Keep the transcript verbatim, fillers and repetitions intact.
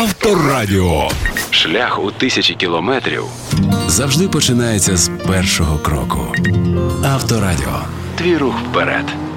Авторадіо. Шлях у тисячі кілометрів Завжди починається з першого кроку. Авторадіо. Твій рух вперед.